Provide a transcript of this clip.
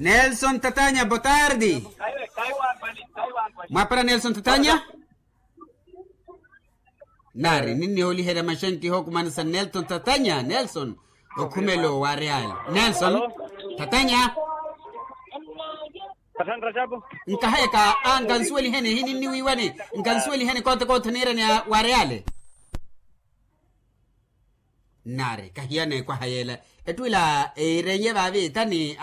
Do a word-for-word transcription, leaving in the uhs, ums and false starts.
Nelson Tatanya, boa tarde. Ma para Nelson Tatanya? Nari, nini holi heda mashanti hoku manasa Nelson Tatanya, Nelson. Okumelo wa Real. Nelson Tatanya. Pasan Rajabu. Nkaheka angansweli hene hini niwi wane. Nkansweli hene kote kote nira ni wa Real. Nari, kahiane kwa hayela. Etuila e renye babi tani